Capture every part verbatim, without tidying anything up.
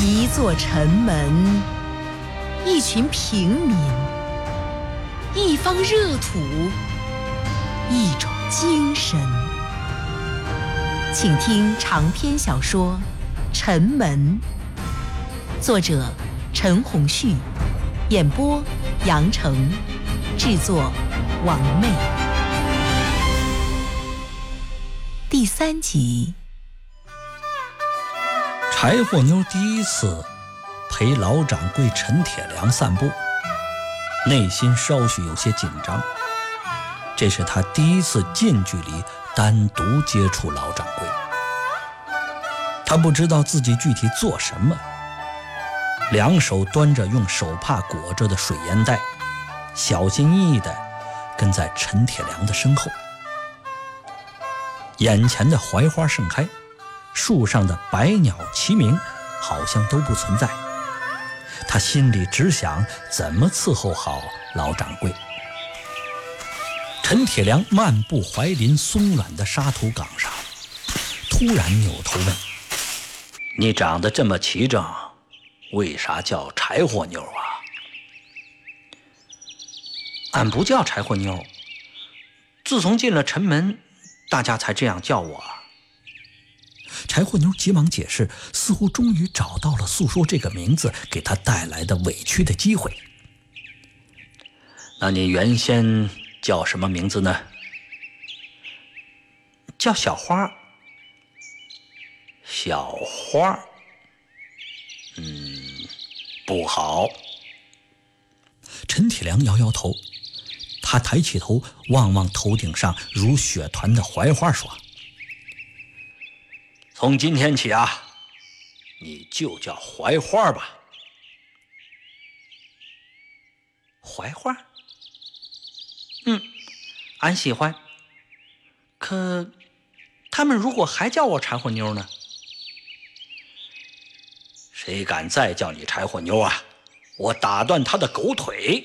一座城门，一群平民，一方热土，一种精神。请听长篇小说《城门》，作者陈鸿旭，演播杨成，制作王妹。第三集。 柴火妞第一次陪老掌柜陈铁良散步，内心稍许有些紧张。这是他第一次近距离单独接触老掌柜，他不知道自己具体做什么，两手端着用手帕裹着的水烟袋，小心翼翼地跟在陈铁良的身后。眼前的槐花盛开，树上的百鸟齐鸣好像都不存在，他心里只想怎么伺候好老掌柜。陈铁良漫步槐林松软的沙土岗上，突然扭头问：你长得这么齐整，为啥叫柴火妞啊？俺不叫柴火妞，自从进了城门，大家才这样叫我。柴火妞急忙解释，似乎终于找到了诉说这个名字给他带来的委屈的机会。那你原先叫什么名字呢？叫小花。小花，嗯，不好。陈铁良摇摇头，他抬起头望望头顶上如雪团的槐花，说：从今天起啊，你就叫槐花吧。槐花？嗯，俺喜欢。可他们如果还叫我柴火妞呢？谁敢再叫你柴火妞啊，我打断他的狗腿。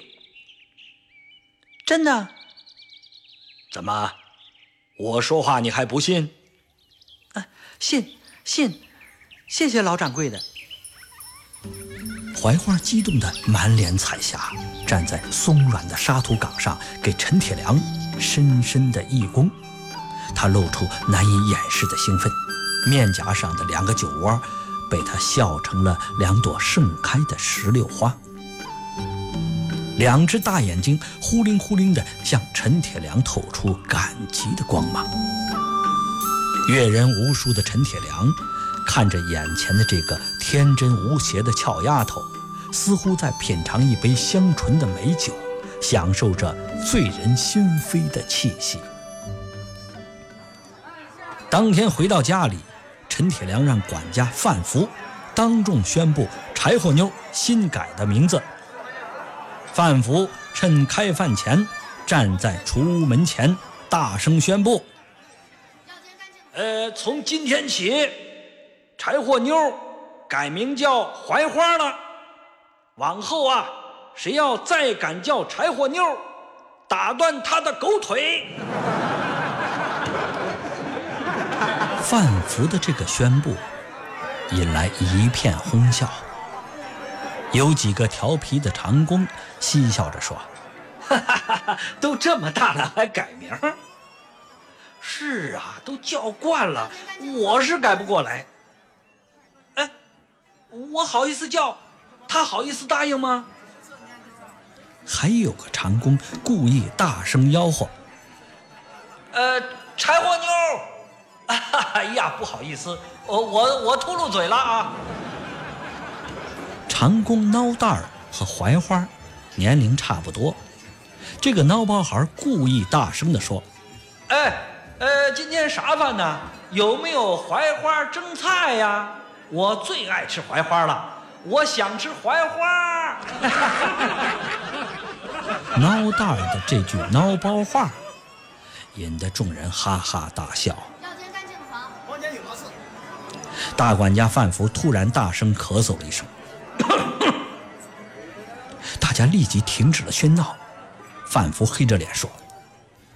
真的？怎么，我说话你还不信？啊，信信，谢谢老掌柜的。槐花激动得满脸彩霞，站在松软的沙土岗上，给陈铁良深深的一躬。他露出难以掩饰的兴奋，面颊上的两个酒窝被他笑成了两朵盛开的石榴花。两只大眼睛忽灵忽灵地向陈铁良透出感激的光芒。阅人无数的陈铁良看着眼前的这个天真无邪的俏丫头，似乎在品尝一杯香醇的美酒，享受着醉人心扉的气息。当天回到家里，陈铁良让管家范福当众宣布柴火妞新改的名字。范福趁开饭前站在厨屋门前大声宣布：呃，从今天起，柴火妞改名叫槐花了。往后啊，谁要再敢叫柴火妞，打断他的狗腿。范福的这个宣布引来一片哄笑，有几个调皮的长工嬉笑着说：哈哈哈，都这么大了还改名？是啊，都叫惯了，我是改不过来。哎，我好意思叫，他好意思答应吗？还有个长工故意大声吆喝：呃，柴火妞！哎呀，不好意思，我我我秃噜嘴了啊！长工孬蛋儿和槐花年龄差不多，这个孬包孩故意大声地说：哎，呃，今天啥饭呢？有没有槐花蒸菜呀？我最爱吃槐花了，我想吃槐花。孬蛋儿的这句孬包话引得众人哈哈大笑。大管家范福突然大声咳嗽了一声，大家立即停止了喧闹。范福黑着脸说：